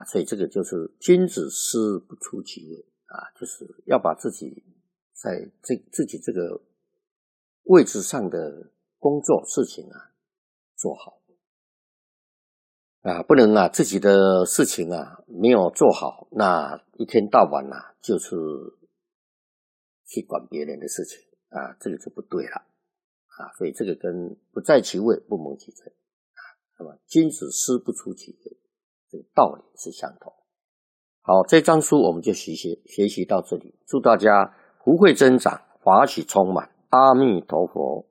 所以这个就是君子思不出其位就是要把自己在自己这个位置上的工作事情做好不能自己的事情没有做好，那一天到晚就是去管别人的事情这个就不对了所以这个跟不在其位不谋其政那么君子思不出其位这个道理是相同。好，这章书我们就学习到这里，祝大家福慧增长，法喜充满，阿弥陀佛。